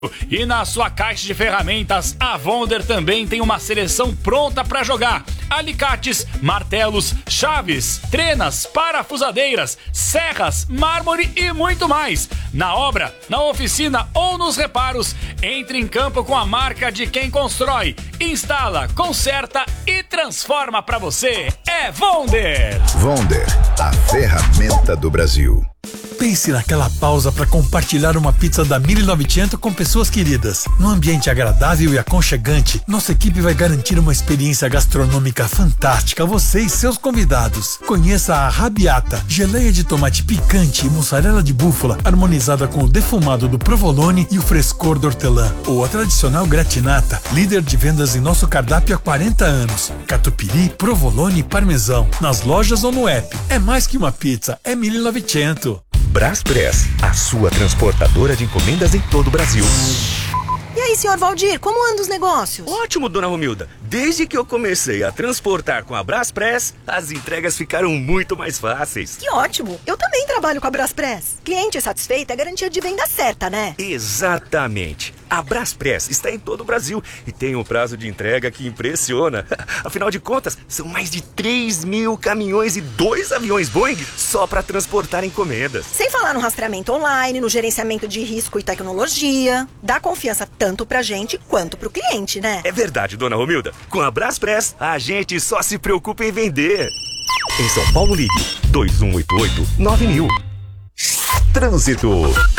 E na sua caixa de ferramentas, a Wonder também tem uma seleção pronta para jogar. Alicates, martelos, chaves, trenas, parafusadeiras, serras, mármore e muito mais. Na obra, na oficina ou nos reparos, entre em campo com a marca de quem constrói, instala, conserta e transforma para você. É Wonder! Wonder, a ferramenta do Brasil. Pense naquela pausa para compartilhar uma pizza da 1900 com pessoas queridas. Num ambiente agradável e aconchegante, nossa equipe vai garantir uma experiência gastronômica fantástica a você e seus convidados. Conheça a Rabiata, geleia de tomate picante e mussarela de búfala, harmonizada com o defumado do provolone e o frescor do hortelã. Ou a tradicional gratinata, líder de vendas em nosso cardápio há 40 anos. Catupiry, provolone e parmesão. Nas lojas ou no app. É mais que uma pizza, é 1900. Braspress, a sua transportadora de encomendas em todo o Brasil. E aí, senhor Valdir, como andam os negócios? Ótimo, dona Romilda. Desde que eu comecei a transportar com a Braspress, as entregas ficaram muito mais fáceis. Que ótimo! Eu também trabalho com a Braspress. Cliente satisfeito é garantia de venda certa, né? Exatamente. A Braspress está em todo o Brasil e tem um prazo de entrega que impressiona. Afinal de contas, são mais de 3.000 caminhões e 2 aviões Boeing só para transportar encomendas. Sem falar no rastreamento online, no gerenciamento de risco e tecnologia. Dá confiança tanto pra gente quanto pro cliente, né? É verdade, dona Romilda. Com a Braspress, a gente só se preocupa em vender. Em São Paulo, ligue 2188-9000. Trânsito.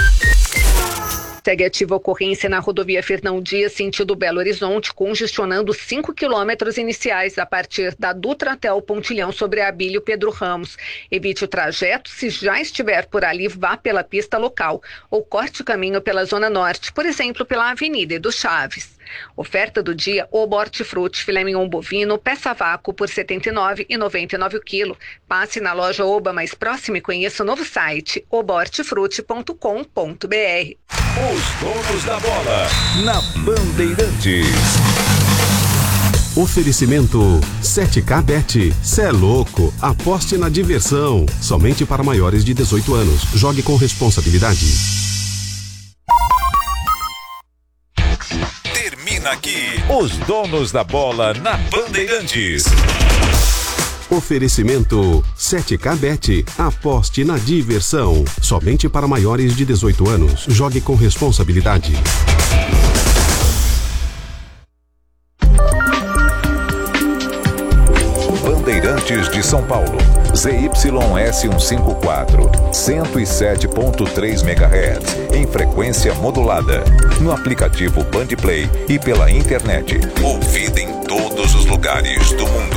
Segue ativa a ocorrência na rodovia Fernão Dias, sentido Belo Horizonte, congestionando 5 quilômetros iniciais a partir da Dutra até o pontilhão sobre a Abílio Pedro Ramos. Evite o trajeto, se já estiver por ali, vá pela pista local ou corte o caminho pela Zona Norte, por exemplo, pela Avenida Edu Chaves. Oferta do dia: Oba Hortifruti, filé mignon bovino, peça vácuo por R$ 79,99 o quilo. Passe na loja Oba mais próxima e conheça o novo site obahortifruti.com.br. Os donos da bola na Bandeirantes. Oferecimento 7K Bet. Cê é louco, aposte na diversão. Somente para maiores de 18 anos. Jogue com responsabilidade. Termina aqui Os Donos da Bola na Bandeirantes. Oferecimento 7K Bet. Aposte na diversão. Somente para maiores de 18 anos. Jogue com responsabilidade. Bandeirantes de São Paulo. ZYS 154, 107.3 MHz, em frequência modulada. No aplicativo Bandplay e pela internet. Ouvida em todos os lugares do mundo.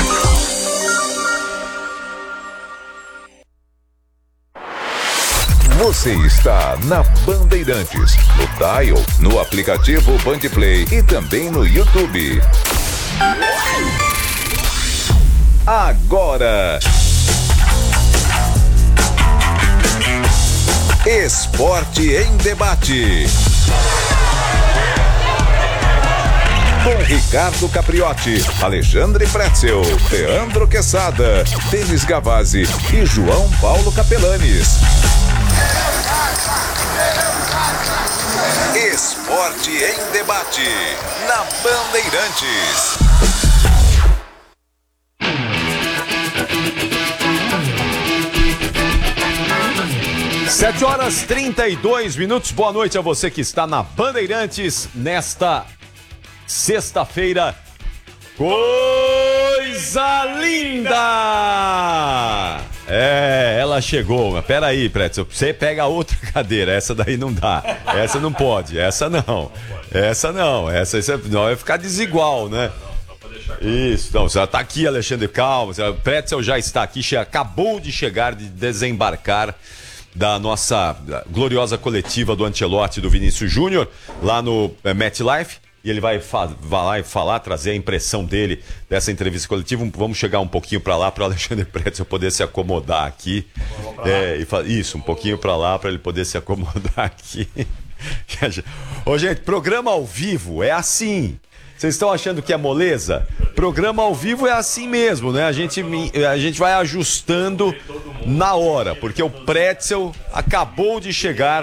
Você está na Bandeirantes, no dial, no aplicativo Bandplay e também no YouTube. Agora, Esporte em Debate. Com Ricardo Capriotti, Alexandre Pretzel, Leandro Quesada, Denis Gavazzi e João Paulo Capelanes. Esporte em Debate, na Bandeirantes. Sete horas 32 minutos. Boa noite a você que está na Bandeirantes nesta sexta-feira. Coisa linda! Ela chegou. Mas peraí, Pretzel, você pega outra cadeira. Essa daí não dá. Essa não pode. Essa não. Essa não. Essa não vai ficar desigual, né? Isso, então, você tá aqui, Alexandre, calma. O Pretzel já está aqui, acabou de chegar, de desembarcar da nossa gloriosa coletiva do Ancelotti e do Vinícius Júnior, lá no MetLife. E ele vai lá e falar, trazer a impressão dele dessa entrevista coletiva. Vamos chegar um pouquinho para lá para o Alexandre Pretzel poder se acomodar aqui. Isso, um pouquinho para lá para ele poder se acomodar aqui. Ô, gente, programa ao vivo é assim. Vocês estão achando que é moleza? Programa ao vivo é assim mesmo, né? A gente vai ajustando na hora, porque o Pretzel acabou de chegar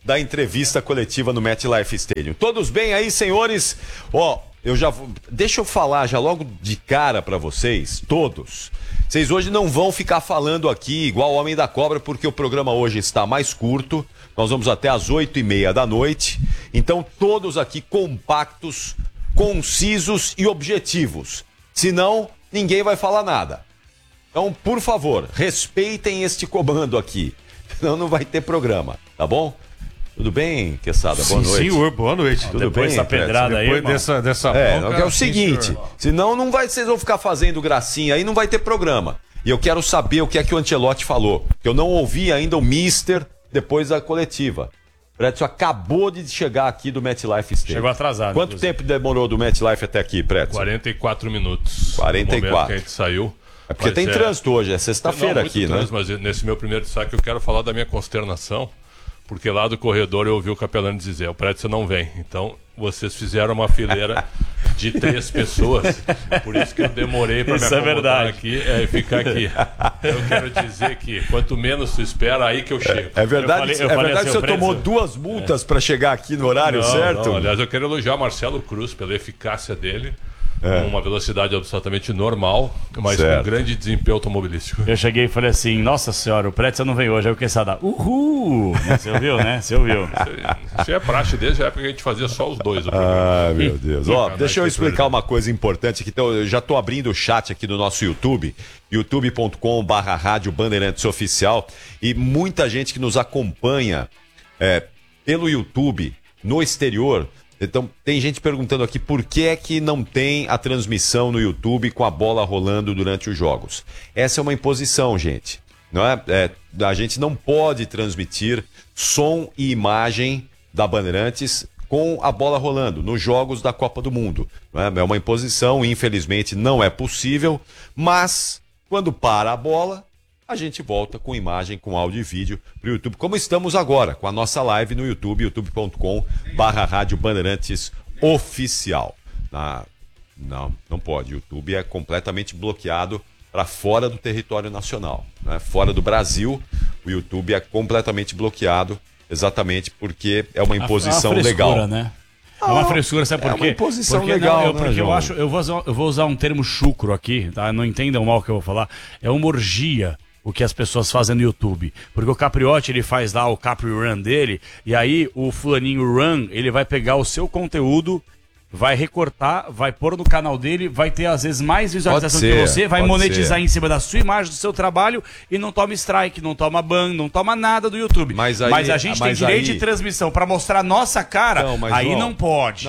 da entrevista coletiva no MetLife Stadium. Todos bem aí, senhores? Ó, deixa eu falar já logo de cara pra vocês, todos. Vocês hoje não vão ficar falando aqui igual o Homem da Cobra, porque o programa hoje está mais curto. Nós vamos até às 20h30 da noite. Então, todos aqui compactos, concisos e objetivos. Senão, ninguém vai falar nada. Então, por favor, respeitem este comando aqui. Senão não vai ter programa, tá bom? Tudo bem, Quesada? Boa noite. Sim, senhor, boa noite. Tudo bem? Essa pedrada aí, depois dessa bronca, é o seguinte, senão não vai, vocês vão ficar fazendo gracinha aí, não vai ter programa. E eu quero saber o que é que o Ancelotti falou. Que eu não ouvi ainda o Mister depois da coletiva. O Prédio acabou de chegar aqui do MetLife Stadium. Chegou atrasado. Quanto tempo demorou do MetLife até aqui, Prédio? 44 minutos. 44. No momento que a gente saiu. É porque tem trânsito hoje, é sexta-feira aqui, né? Mas nesse meu primeiro destaque eu quero falar da minha consternação, porque lá do corredor eu ouvi o capelão dizer, o Prédio não vem. Então, vocês fizeram uma fileira de 3 pessoas, por isso que eu demorei para me acomodar aqui e ficar aqui. Eu quero dizer que quanto menos tu espera, aí que eu chego. É verdade, eu falei que você tomou 2 multas para chegar aqui no horário certo? Não, aliás, eu quero elogiar Marcelo Cruz pela eficácia dele. Uma velocidade absolutamente normal, mas com grande desempenho automobilístico. Eu cheguei e falei assim, nossa senhora, o Prédio não vem hoje. Aí o Quesada, uhul! Você ouviu, né? Você ouviu. Isso é praxe desde a época que a gente fazia só os dois. Ah, meu Deus. Ó, deixa eu explicar uma coisa importante aqui. Então, eu já tô abrindo o chat aqui do nosso YouTube, youtube.com/Rádio Bandeirantes Oficial, e muita gente que nos acompanha pelo YouTube no exterior. Então, tem gente perguntando aqui por que é que não tem a transmissão no YouTube com a bola rolando durante os jogos. Essa é uma imposição, gente. Não é? A gente não pode transmitir som e imagem da Bandeirantes com a bola rolando nos jogos da Copa do Mundo. Não é? É uma imposição, infelizmente não é possível, mas quando para a bola, a gente volta com imagem, com áudio e vídeo para o YouTube, como estamos agora, com a nossa live no YouTube, youtube.com/Rádio Bandeirantes Oficial. Não pode. O YouTube é completamente bloqueado para fora do território nacional. Né? Fora do Brasil, o YouTube é completamente bloqueado, exatamente porque é uma imposição legal. Né? É uma frescura, sabe por quê? É uma imposição legal, porque eu vou usar um termo chucro aqui, tá? Não entendam mal o que eu vou falar. É uma orgia o que as pessoas fazem no YouTube. Porque o Capriotti, ele faz lá o Capri Run dele, e aí o fulaninho Run, ele vai pegar o seu conteúdo, vai recortar, vai pôr no canal dele, vai ter às vezes mais visualização que você, vai monetizar em cima da sua imagem, do seu trabalho, e não toma strike, não toma ban, não toma nada do YouTube. Mas a gente tem direito de transmissão para mostrar nossa cara, não pode.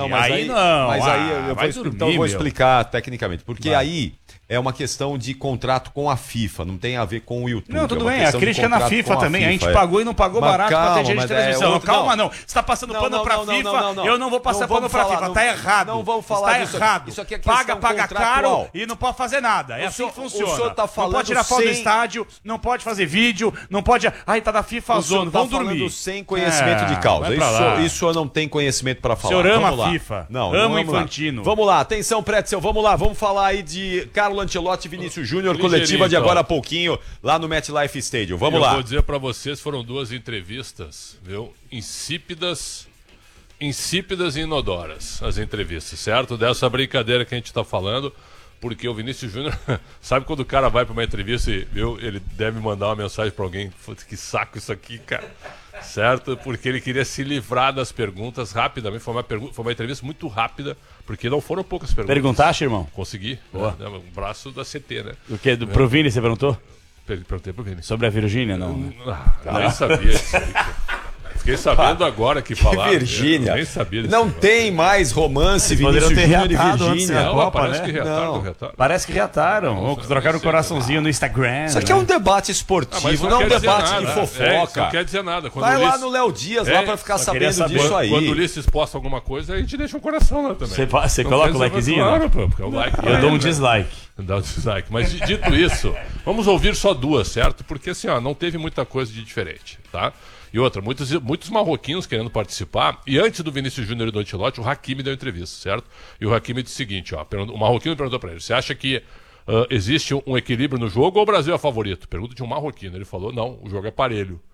Eu vou explicar tecnicamente, porque aí é uma questão de contrato com a FIFA, não tem a ver com o YouTube. Não, tudo bem, a crítica é na FIFA também. A gente pagou e não pagou barato pra ter direito de transmissão. Calma, não. Você tá passando pano pra FIFA, eu não vou passar pano pra FIFA. Tá errado. Não vamos falar disso. Tá errado. Isso aqui é paga caro e não pode fazer nada. É assim que funciona. O senhor tá falando não pode tirar foto do estádio, não pode fazer vídeo, não pode... Ai, tá da FIFA zona, vamos dormir. Sem conhecimento de causa. Isso eu não tenho conhecimento pra falar. O senhor ama a FIFA. Ama o Infantino. Vamos lá, atenção, Pretzel, vamos lá. Vamos falar aí de Carlo Ancelotti e Vinícius Júnior, coletiva de agora a pouquinho, lá no MetLife Stadium. Vamos lá. Eu vou dizer pra vocês, foram 2 entrevistas, viu? Insípidas e inodoras, as entrevistas, certo? Dessa brincadeira que a gente tá falando, porque o Vinícius Júnior, sabe quando o cara vai pra uma entrevista e, viu, ele deve mandar uma mensagem pra alguém, que saco isso aqui, cara. Certo? Porque ele queria se livrar das perguntas rapidamente. Foi uma entrevista muito rápida, porque não foram poucas perguntas. Perguntaste, irmão? Consegui. Boa. Um braço da CT, né? O quê? Pro Vini você perguntou? Perguntei pro Vini. Sobre a Virgínia, não? Né? Nem sabia disso aí. Fiquei sabendo agora que falaram. Virgínia. Nem sabia disso. Não tem mais romance Vinícius Júnior e Virgínia. Parece que reataram. Parece que reataram. Trocaram o coraçãozinho no Instagram. Isso aqui é um debate esportivo, não é um debate de fofoca. Isso não quer dizer nada. Vai lá no Léo Dias lá pra ficar sabendo disso aí. Quando o Ulisses posta alguma coisa, a gente deixa um coração lá também. Você coloca o likezinho? Claro, porque é o like. Eu dou um dislike. Dá um dislike. Mas dito isso, vamos ouvir só 2, certo? Porque assim, não teve muita coisa de diferente, tá? E outra, muitos marroquinos querendo participar. E antes do Vinícius Júnior e do Ancelotti, o Hakimi deu entrevista, certo? E o Hakimi disse o seguinte, o marroquino perguntou pra ele, você acha que existe um equilíbrio no jogo ou o Brasil é favorito? Pergunta de um marroquino. Ele falou, não, o jogo é parelho.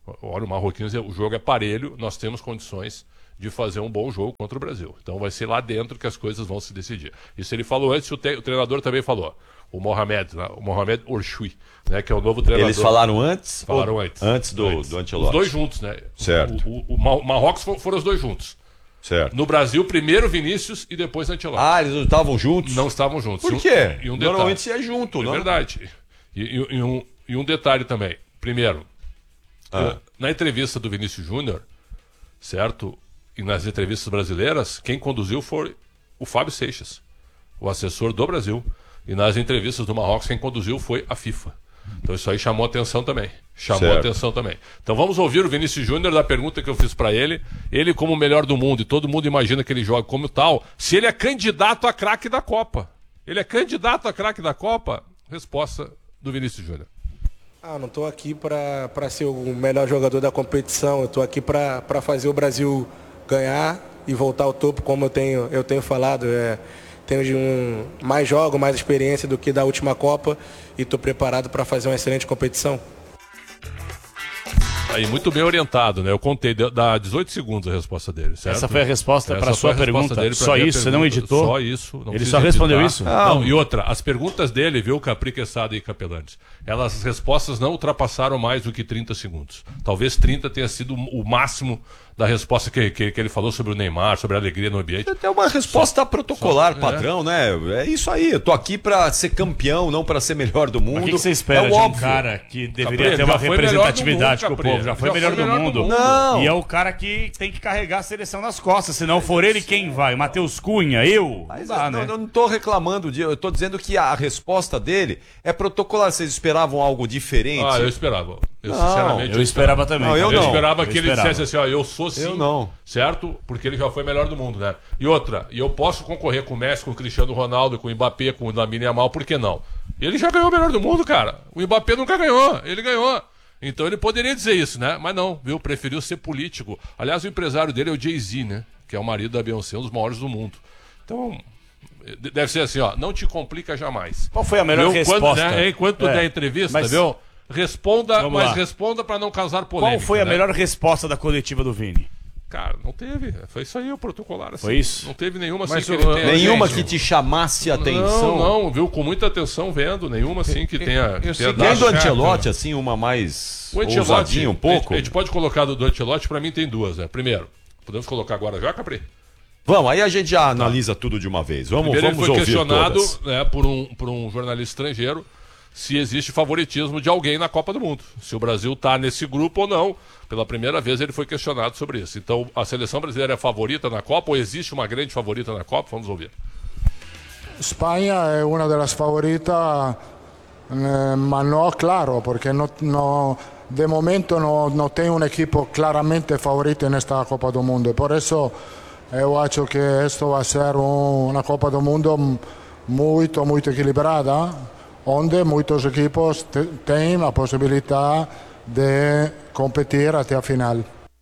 Olha, o Marroquinos, o jogo é parelho, nós temos condições de fazer um bom jogo contra o Brasil. Então vai ser lá dentro que as coisas vão se decidir. Isso ele falou antes, o treinador também falou. O Mohamed Orshui, né, que é o novo treinador. Eles falaram antes? Falaram antes. Antes do Ancelotti. Os dois juntos, né? Certo. O Marrocos foram os dois juntos. Certo. No Brasil, primeiro Vinícius e depois Ancelotti. Ah, eles não estavam juntos? Não estavam juntos. Por quê? E um Normalmente se é junto, não? É verdade. E um detalhe também. Primeiro, na entrevista do Vinícius Júnior, certo? E nas entrevistas brasileiras, quem conduziu foi o Fábio Seixas, o assessor do Brasil. E nas entrevistas do Marrocos, quem conduziu foi a FIFA. Então isso aí chamou atenção também. Então vamos ouvir o Vinícius Júnior da pergunta que eu fiz para ele. Ele como o melhor do mundo, e todo mundo imagina que ele joga como tal, se ele é candidato a craque da Copa. Ele é candidato a craque da Copa? Resposta do Vinícius Júnior. Não estou aqui para ser o melhor jogador da competição. Eu estou aqui para fazer o Brasil ganhar e voltar ao topo, como eu tenho falado. Tenho mais jogo, mais experiência do que da última Copa e estou preparado para fazer uma excelente competição. Aí, muito bem orientado, né? Eu contei, dá 18 segundos a resposta dele, certo? Essa foi a resposta para a sua pergunta. Só isso, você não editou? Só isso. Ele só respondeu isso? Não, e outra, as perguntas dele, viu, Capri, Quesada e Capelantes, as respostas não ultrapassaram mais do que 30 segundos. Talvez 30 tenha sido o máximo da resposta que ele falou sobre o Neymar, sobre a alegria no ambiente. É uma resposta protocolar, padrão, né? É isso aí. Eu tô aqui pra ser campeão, não pra ser melhor do mundo. O que você espera de um cara que deveria ter uma representatividade com o povo? Já foi melhor do mundo. Não. E é o cara que tem que carregar a seleção nas costas. Se não for ele, quem vai? Matheus Cunha? Eu? Mas eu não tô reclamando eu tô dizendo que a resposta dele é protocolar. Vocês esperavam algo diferente? Eu esperava. Sinceramente, eu esperava também. Eu esperava que ele dissesse assim, eu sou sim, eu não. Certo? Porque ele já foi melhor do mundo, né? E outra, eu posso concorrer com o Messi, com o Cristiano Ronaldo, com o Mbappé, com o Lamine Yamal, por que não? Ele já ganhou o melhor do mundo, cara. O Mbappé nunca ganhou, ele ganhou. Então ele poderia dizer isso, né? Mas não, viu? Preferiu ser político. Aliás, o empresário dele é o Jay-Z, né? Que é o marido da Beyoncé, um dos maiores do mundo. Então, deve ser assim, não te complica jamais. Qual foi a melhor resposta? Enquanto tu der entrevista, viu? Responda para não causar polêmica. Qual foi a melhor resposta da coletiva do Vini? Cara, não teve. Foi isso aí, o protocolar. Assim. Foi isso? Não teve nenhuma assim que ele tenha. Nenhuma que te chamasse a atenção? Não, viu? Com muita atenção vendo. Nenhuma assim que tenha. Quem do Ancelotti, assim, uma mais ousadinha um pouco? A gente pode colocar do Ancelotti, pra mim tem duas, né? Primeiro, podemos colocar agora já, Capri? Vamos, aí a gente já analisa tudo de uma vez. Vamos ouvir todas. Ele foi questionado por um jornalista estrangeiro se existe favoritismo de alguém na Copa do Mundo. Se o Brasil está nesse grupo ou não. Pela primeira vez ele foi questionado sobre isso. Então, a seleção brasileira é favorita na Copa ou existe uma grande favorita na Copa? Vamos ouvir. Espanha é uma das favoritas, mas não, claro, porque de momento não tem um equipo claramente favorito nesta Copa do Mundo. Por isso, eu acho que isto vai ser uma Copa do Mundo muito, muito equilibrada, onde muitos equipos têm a possibilidade de competir até a final.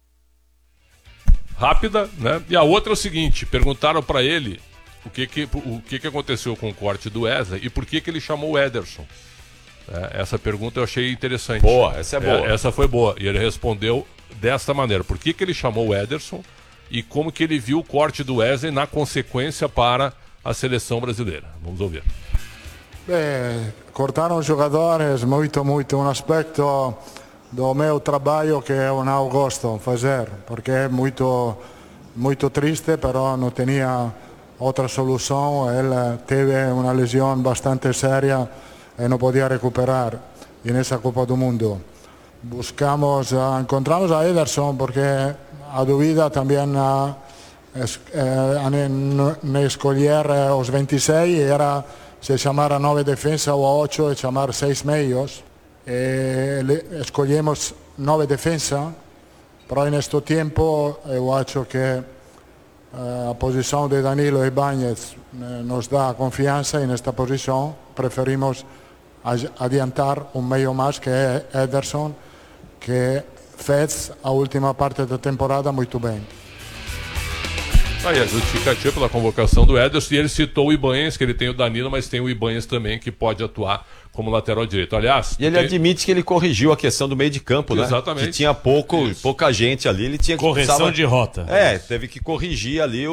Rápida, né? E a outra é o seguinte, perguntaram para ele o que aconteceu com o corte do Wesley e por que ele chamou o Ederson. Essa pergunta eu achei interessante. Boa, essa é boa. Essa foi boa. E ele respondeu desta maneira. Por que ele chamou o Ederson e como que ele viu o corte do Wesley na consequência para a seleção brasileira. Vamos ouvir. Cortaram os jogadores muito, um aspecto do meu trabalho que eu não gosto de fazer, porque é muito triste, mas não tinha outra solução. Ele teve uma lesão bastante séria e não podia recuperar nessa Copa do Mundo. Encontramos a Ederson porque a dúvida também ne escolher os 26 era se chamar a 9 defesa ou a 8 e chamar 6 meios. Escolhemos 9 defesa, mas neste tempo eu acho que a posição de Danilo e Ibáñez nos dá confiança e nesta posição preferimos adiantar um meio mais que é Ederson, que fez a última parte da temporada muito bem. Aí a justificativa pela convocação do Ederson, e ele citou o Ibáñez, que ele tem o Danilo, mas tem o Ibáñez também, que pode atuar como lateral direito. Aliás... E ele admite que ele corrigiu a questão do meio de campo, né? Exatamente. Que tinha pouca gente ali, ele tinha que... Correção de rota. Teve que corrigir ali